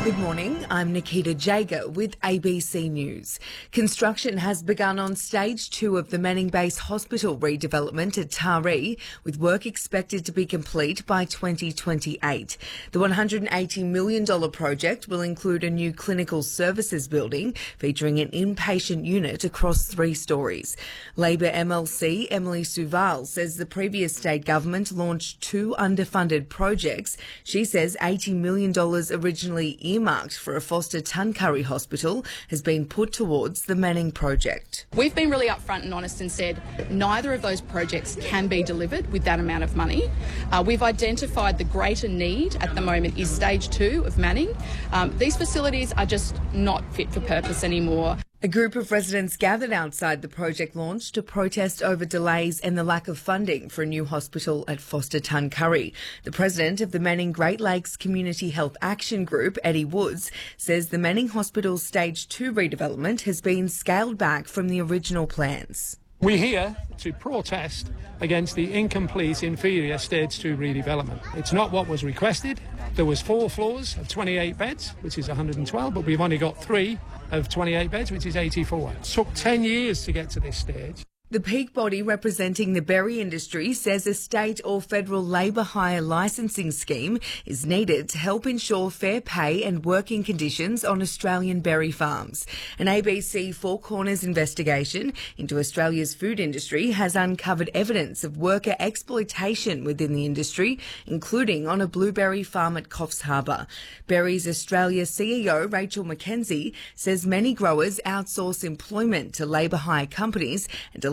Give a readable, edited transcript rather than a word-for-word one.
Good morning, I'm Nikita Jager with ABC News. Construction has begun on stage 2 of the Manning Base Hospital redevelopment at Taree, with work expected to be complete by 2028. The $180 million project will include a new clinical services building featuring an inpatient unit across 3 stories. Labor MLC Emily Suval says the previous state government launched 2 underfunded projects. She says $80 million originally earmarked for a Foster Tuncurry hospital has been put towards the Manning project. We've been really upfront and honest and said neither of those projects can be delivered with that amount of money. We've identified the greater need at the moment is stage 2 of Manning. These facilities are just not fit for purpose anymore. A group of residents gathered outside the project launch to protest over delays and the lack of funding for a new hospital at Foster Tuncurry. The president of the Manning Great Lakes Community Health Action Group, Eddie Woods, says the Manning Hospital's Stage 2 redevelopment has been scaled back from the original plans. We're here to protest against the incomplete inferior Stage 2 redevelopment. It's not what was requested. There was 4 floors of 28 beds, which is 112, but we've only got 3 of 28 beds, which is 84. It took 10 years to get to this stage. The peak body representing the berry industry says a state or federal labour hire licensing scheme is needed to help ensure fair pay and working conditions on Australian berry farms. An ABC Four Corners investigation into Australia's food industry has uncovered evidence of worker exploitation within the industry, including on a blueberry farm at Coffs Harbour. Berries Australia CEO Rachel McKenzie says many growers outsource employment to labour hire companies and